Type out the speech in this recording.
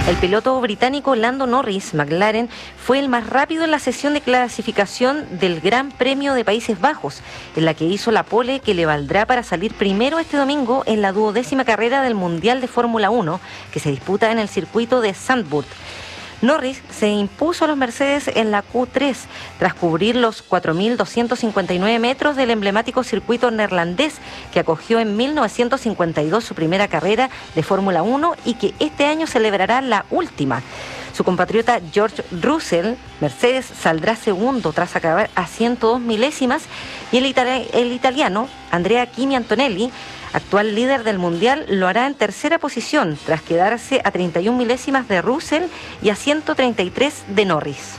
El piloto británico Lando Norris, McLaren, fue el más rápido en la sesión de clasificación del Gran Premio de Países Bajos, en la que hizo la pole que le valdrá para salir primero este domingo en la 12ª carrera del Mundial de Fórmula 1, que se disputa en el circuito de Zandvoort. Norris se impuso a los Mercedes en la Q3 tras cubrir los 4.259 metros del emblemático circuito neerlandés que acogió en 1952 su primera carrera de Fórmula 1 y que este año celebrará la última. Su compatriota George Russell, Mercedes, saldrá segundo tras acabar a 102 milésimas y el italiano Andrea Kimi Antonelli, actual líder del Mundial, lo hará en tercera posición tras quedarse a 31 milésimas de Russell y a 133 de Norris.